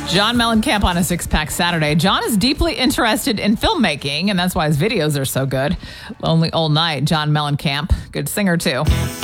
John Mellencamp on a Six-Pack Saturday. John is deeply interested in filmmaking, and that's why his videos are so good. Lonely Old Night, John Mellencamp. Good singer, too.